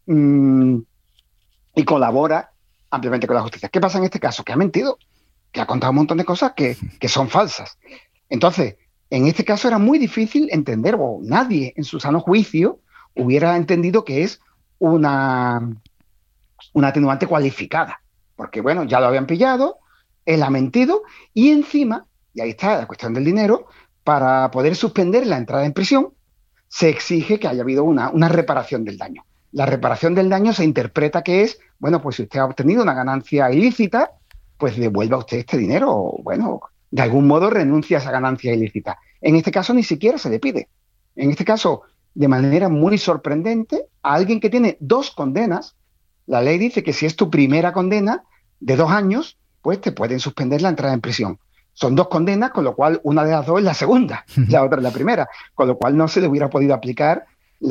mm, y colabora ampliamente con la justicia. ¿Qué pasa en este caso? Que ha mentido, que ha contado un montón de cosas que son falsas. Entonces, en este caso era muy difícil entender, o nadie en su sano juicio hubiera entendido que es una, una atenuante cualificada, porque bueno, ya lo habían pillado, él ha mentido y encima, y ahí está la cuestión del dinero, para poder suspender la entrada en prisión, se exige que haya habido una reparación del daño. La reparación del daño se interpreta que es, bueno, pues si usted ha obtenido una ganancia ilícita, pues devuelva usted este dinero, o bueno, de algún modo renuncia a esa ganancia ilícita. En este caso ni siquiera se le pide. En este caso, de manera muy sorprendente, a alguien que tiene 2 condenas, la ley dice que si es tu primera condena de 2 años, pues te pueden suspender la entrada en prisión. Son 2 condenas, con lo cual una de las 2 es la segunda, la otra es la primera, con lo cual no se le hubiera podido aplicar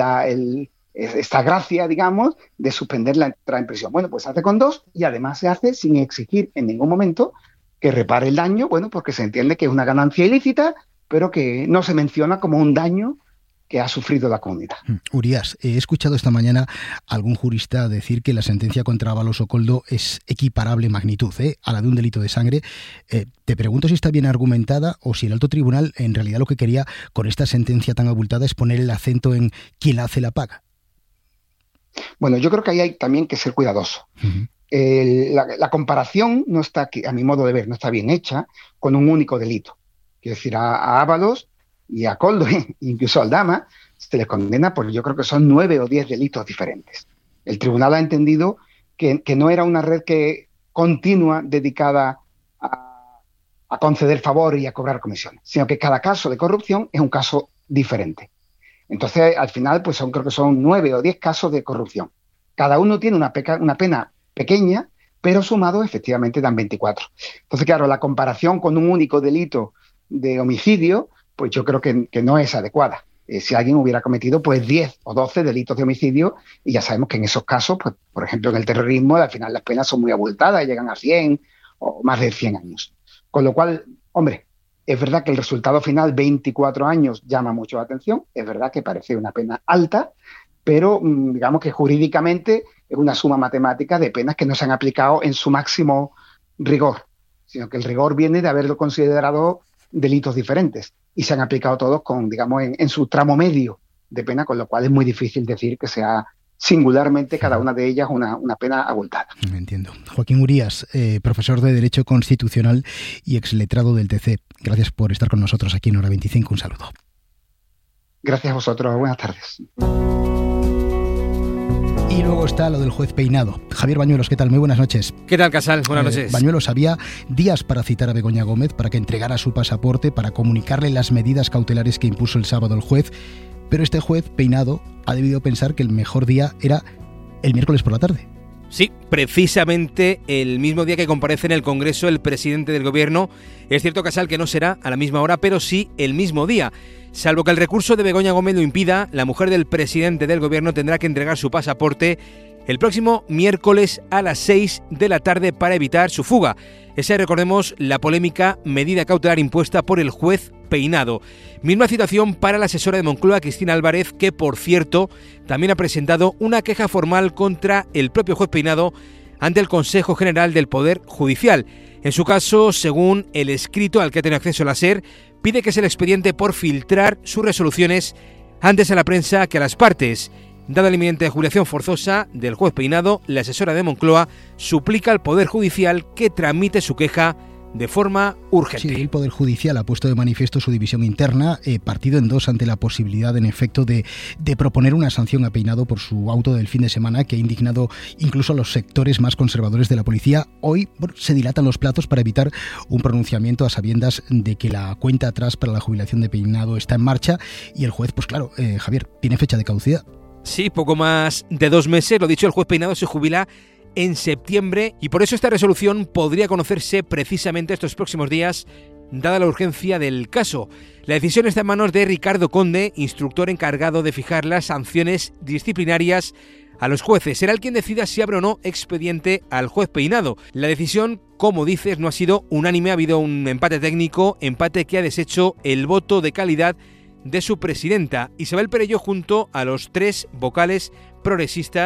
esta gracia, digamos, de suspender la entrada en prisión. Bueno, pues se hace con 2 y además se hace sin exigir en ningún momento que repare el daño, bueno, porque se entiende que es una ganancia ilícita, pero que no se menciona como un daño que ha sufrido la comunidad. Urías, he escuchado esta mañana a algún jurista decir que la sentencia contra Ábalos Okoldo es equiparable en magnitud a la de un delito de sangre. Te pregunto si está bien argumentada o si el alto tribunal en realidad lo que quería con esta sentencia tan abultada es poner el acento en quien la hace la paga. Bueno, yo creo que ahí hay también que ser cuidadoso. Uh-huh. La comparación no está, a mi modo de ver, no está bien hecha con un único delito. Quiero decir, a Ábalos y a Koldo, incluso a Aldama, se les condena por, yo creo que son 9 o 10 delitos diferentes. El tribunal ha entendido que no era una red continua dedicada a conceder favores y a cobrar comisiones, sino que cada caso de corrupción es un caso diferente. Entonces, al final, pues creo que son 9 o 10 casos de corrupción. Cada uno tiene una pena pequeña, pero sumados efectivamente dan 24. Entonces, claro, la comparación con un único delito de homicidio, pues yo creo que no es adecuada. Si alguien hubiera cometido pues 10 o 12 delitos de homicidio, y ya sabemos que en esos casos, pues por ejemplo en el terrorismo, al final las penas son muy abultadas, llegan a 100 o más de 100 años. Con lo cual, hombre, es verdad que el resultado final, 24 años, llama mucho la atención, es verdad que parece una pena alta, pero digamos que jurídicamente es una suma matemática de penas que no se han aplicado en su máximo rigor, sino que el rigor viene de haberlo considerado delitos diferentes y se han aplicado todos digamos, en su tramo medio de pena, con lo cual es muy difícil decir que sea singularmente cada una de ellas una pena abultada. Entiendo. Joaquín Urías, profesor de Derecho Constitucional y exletrado del TC. Gracias por estar con nosotros aquí en Hora 25. Un saludo. Gracias a vosotros. Buenas tardes. Y luego está lo del juez Peinado. Javier Bañuelos, ¿qué tal? Muy buenas noches. ¿Qué tal, Casal? Buenas noches. Bañuelos, había días para citar a Begoña Gómez para que entregara su pasaporte, para comunicarle las medidas cautelares que impuso el sábado el juez, pero este juez Peinado ha debido pensar que el mejor día era el miércoles por la tarde. Sí, precisamente el mismo día que comparece en el Congreso el presidente del Gobierno. Es cierto, Casal, que no será a la misma hora, pero sí el mismo día. Salvo que el recurso de Begoña Gómez lo impida, la mujer del presidente del Gobierno tendrá que entregar su pasaporte el próximo miércoles a las 6 de la tarde para evitar su fuga. Esa es, recordemos, la polémica medida cautelar impuesta por el juez Peinado. Misma situación para la asesora de Moncloa, Cristina Álvarez, que, por cierto, también ha presentado una queja formal contra el propio juez Peinado ante el Consejo General del Poder Judicial. En su caso, según el escrito al que ha tenido acceso la SER, pide que sea el expediente por filtrar sus resoluciones antes a la prensa que a las partes. Dada la inminente jubilación forzosa del juez Peinado, la asesora de Moncloa suplica al Poder Judicial que tramite su queja de forma urgente. Sí, el Poder Judicial ha puesto de manifiesto su división interna, partido en dos ante la posibilidad, en efecto, de proponer una sanción a Peinado por su auto del fin de semana, que ha indignado incluso a los sectores más conservadores de la policía. Hoy se dilatan los plazos para evitar un pronunciamiento a sabiendas de que la cuenta atrás para la jubilación de Peinado está en marcha y el juez, pues claro, Javier, tiene fecha de caducidad. Sí, poco más de 2 meses, lo dicho, el juez Peinado se jubila en septiembre y por eso esta resolución podría conocerse precisamente estos próximos días, dada la urgencia del caso. La decisión está en manos de Ricardo Conde, instructor encargado de fijar las sanciones disciplinarias a los jueces. Será el quien decida si abre o no expediente al juez Peinado. La decisión, como dices, no ha sido unánime, ha habido un empate técnico, empate que ha deshecho el voto de calidad de su presidenta, Isabel Perelló, junto a los 3 vocales progresistas